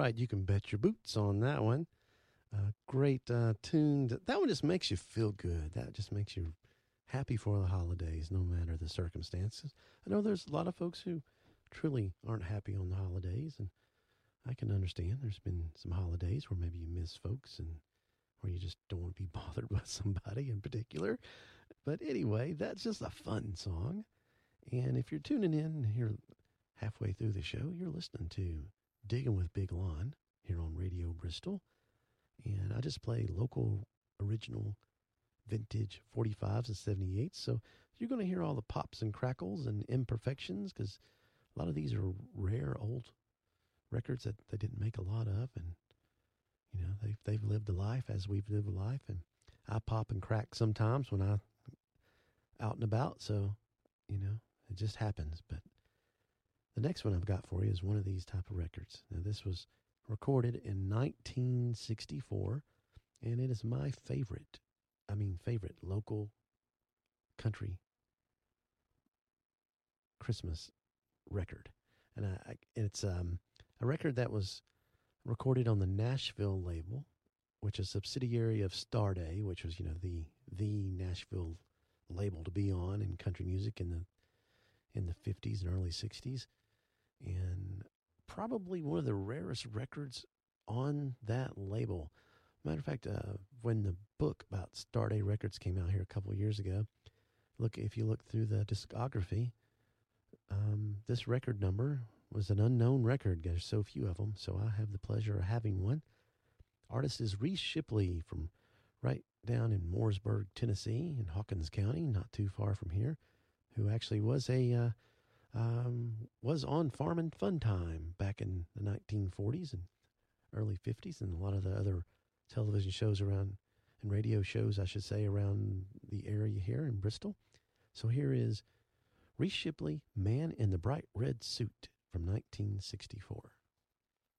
right. You can bet your boots on that one. Great tune. That one just makes you feel good. That just makes you happy for the holidays, no matter the circumstances. I know there's a lot of folks who truly aren't happy on the holidays, and I can understand. There's been some holidays where maybe you miss folks and where you just don't want to be bothered by somebody in particular. But anyway, that's just a fun song. And if you're tuning in here halfway through the show, you're listening to Digging with Big Lon here on Radio Bristol. And I just play local, original, vintage 45s and 78s. So you're going to hear all the pops and crackles and imperfections because a lot of these are rare old records that they didn't make a lot of. And, you know, they've lived a life as we've lived a life. And I pop and crack sometimes when I out and about. So, you know, it just happens. But the next one I've got for you is one of these type of records. Now, this was recorded in 1964, and it is my favorite local country Christmas record. And it's a record that was recorded on the Nashville label, which is a subsidiary of Starday, which was, you know, the Nashville label to be on in country music in the 50s and early 60s. And probably one of the rarest records on that label. Matter of fact, when the book about Starday Records came out here a couple of years ago, if you look through the discography, this record number was an unknown record. There's so few of them, so I have the pleasure of having one. Artist is Reese Shipley from right down in Mooresburg, Tennessee, in Hawkins County, not too far from here, who actually was was on Farmin' Fun Time back in the 1940s and early 50s, and a lot of the other television shows around, and radio shows, I should say, around the area here in Bristol. So here is Reese Shipley, Man in the Bright Red Suit from 1964.